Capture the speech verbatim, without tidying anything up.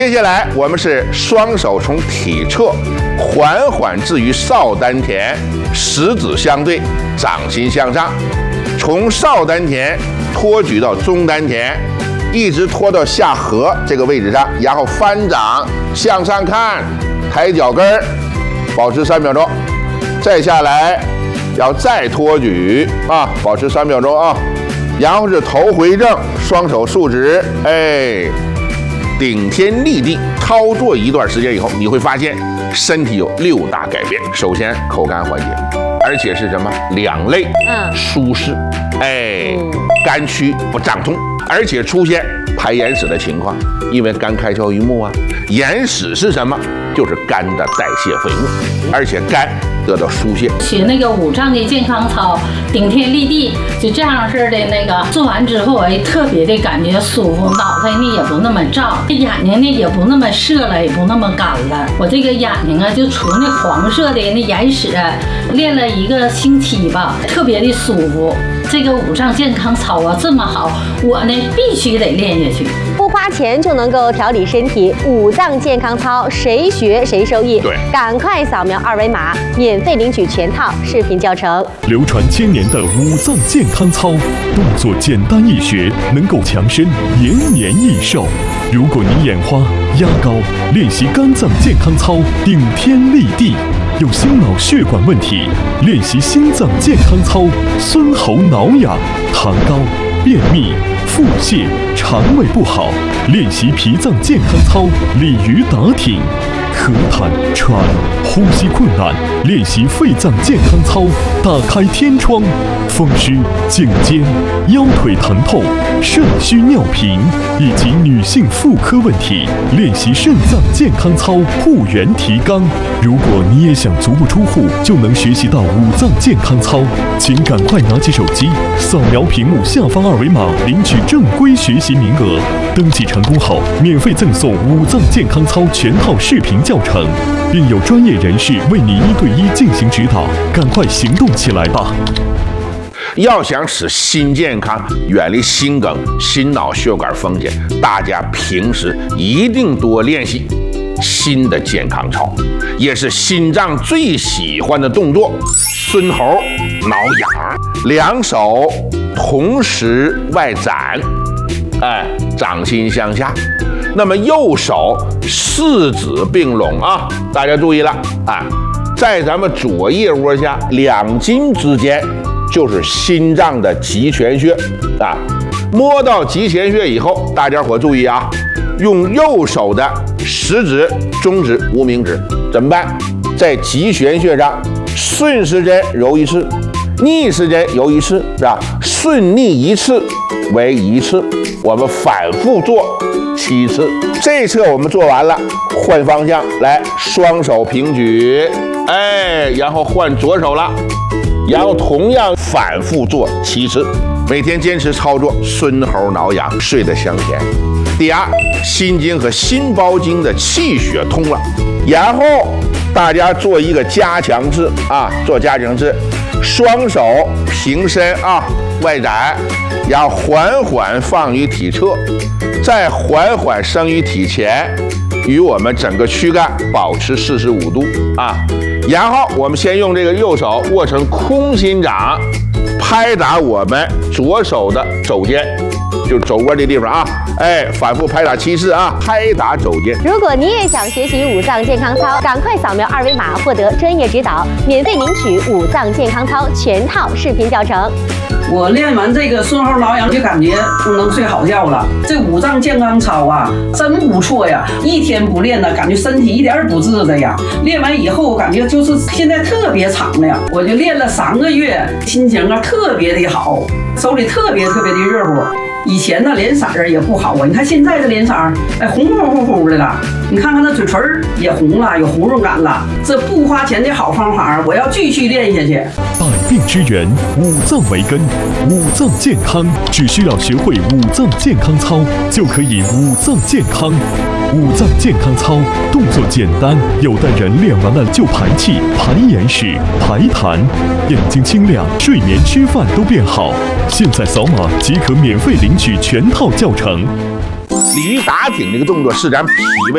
接下来我们是双手从体侧缓缓置于少丹田，食指相对，掌心向上，从少丹田托举到中丹田，一直拖到下颌这个位置上，然后翻掌向上看，抬脚跟儿，保持三秒钟，再下来，然后再托举啊，保持三秒钟啊，然后是头回正，双手竖直，哎。顶天立地，操作一段时间以后，你会发现身体有六大改变。首先，口干缓解，而且是什么？两肋嗯舒适，哎，肝区不胀痛，而且出现排眼屎的情况，因为肝开窍于目啊。眼屎是什么？就是肝的代谢废物，而且肝得到疏泄。 学那个五脏的健康操，顶天立地，就这样式的那个做完之后，哎，特别的感觉舒服，脑袋呢也不那么胀，眼睛呢也不那么涩了，也不那么干了。我这个眼睛啊，就除那黄色的那眼屎，练了一个星期吧，特别的舒服。这个五脏健康操啊这么好，我呢必须得练下去。 不花钱就能够调理身体，五脏健康操谁学谁受益。 对， 赶快扫描二维码，免费领取全套视频教程。 流传千年的五脏健康操，动作简单易学，能够强身延年益寿。如果你眼花、压高，练习肝脏健康操，顶天立地。有心脑血管问题，练习心脏健康操，孙喉挠痒、痰高、便秘、腹泻、肠胃不好，练习脾脏健康操，鲤鱼打挺。咳痰、喘、呼吸困难，练习肺脏健康操，打开天窗。风湿、颈肩、腰腿疼痛、肾虚尿频以及女性妇科问题，练习肾脏健康操，护元提肛。如果你也想足不出户就能学习到五脏健康操，请赶快拿起手机，扫描屏幕下方二维码，领取正规学习名额。登记成功后，免费赠送五脏健康操全套视频教程，并有专业人士为你一对一进行指导。赶快行动起来吧！ 要想使心健康，远离心梗、心脑血管风险，大家平时一定多练习心的健康操，也是心脏最喜欢的动作。孙喉挠痒，两手同时外展，哎，掌心向下。那么右手四指并拢啊，大家注意了啊，在咱们左腋窝下两筋之间就是心脏的极泉穴啊。摸到极泉穴以后，大家伙注意啊，用右手的食指、中指、无名指怎么办？在极泉穴上顺时针揉一次，逆时针揉一次，是吧？顺逆一次为一次，我们反复做七次。这一侧我们做完了，换方向来，双手平举，哎，然后换左手了，然后同样反复做七次。每天坚持操作，孙喉挠痒，睡得香甜。第二，心经和心包经的气血通了，然后大家做一个加强式啊，做加强式，双手平伸啊，外展，然后缓缓放于体侧，再缓缓升于体前，与我们整个躯干保持四十五度啊。然后我们先用这个右手握成空心掌，拍打我们左手的肘尖，就是肘窝这地方啊，哎，反复拍打七次啊，拍打肘尖。 如果你也想学习五脏健康操，赶快扫描二维码获得专业指导，免费领取五脏健康操全套视频教程。 我练完这个孙喉挠痒，就感觉能睡好觉了。这五脏健康操啊，真不错呀！一天不练呢，感觉身体一点儿不自在呀。练完以后，我感觉就是现在特别敞亮。我就练了三个月，心情啊特别的好，手里特别特别的热乎。以前呢脸色儿也不好啊，你看现在的脸色儿，哎，红乎乎乎的了。你看看那嘴唇儿也红了，有红润感了。这不花钱的好方法，我要继续练下去。 百病之源，五脏为根，五脏健康只需要学会五脏健康操，就可以五脏健康。五脏健康操动作简单，有的人练完了就排气、排眼屎、排痰，眼睛清亮，睡眠、吃饭都变好。现在扫码即可免费领取全套教程。 鲤鱼打挺这个动作是咱脾胃